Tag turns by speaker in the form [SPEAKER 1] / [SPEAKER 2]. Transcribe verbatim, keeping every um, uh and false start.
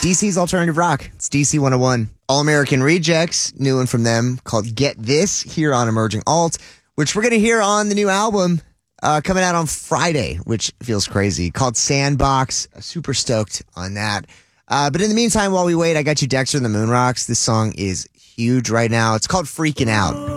[SPEAKER 1] D C's alternative rock. It's D C one oh one. All American Rejects, new one from them called Get This here on Emerging Alt, which we're going to hear on the new album uh, coming out on Friday, which feels crazy, called Sandbox. Super stoked on that. Uh, but in the meantime, while we wait, I got you Dexter and the Moon Rocks. This song is huge right now. It's called Freaking Out.